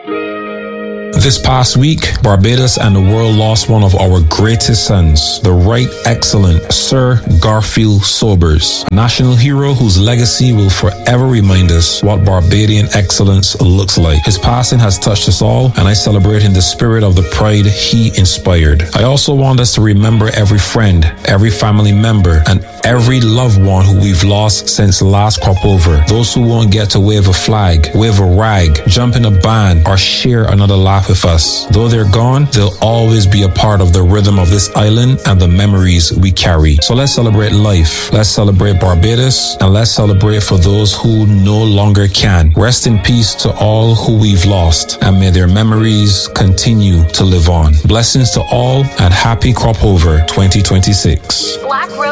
This past week, Barbados and the world lost one of our greatest sons, the Right Excellent Sir Garfield Sobers, a national hero whose legacy will forever remind us what Barbadian excellence looks like. His passing has touched us all, and I celebrate in the spirit of the pride he inspired. I also want us to remember every friend, every family member, and every loved one who we've lost since last crop over. Those who won't get to wave a flag, wave a rag, jump in a band, or share another laugh with us. Though they're gone, they'll always be a part of the rhythm of this island and the memories we carry. So let's celebrate life. Let's celebrate Barbados, and let's celebrate for those who no longer can. Rest in peace to all who we've lost, and may their memories continue to live on. Blessings to all, and happy crop over 2026. Black Rose